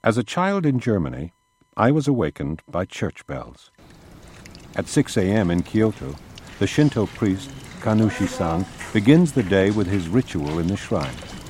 As a child in Germany, I was awakened by church bells. At 6 a.m. in Kyoto, the Shinto priest Kanushi-san begins the day with his ritual in the shrine.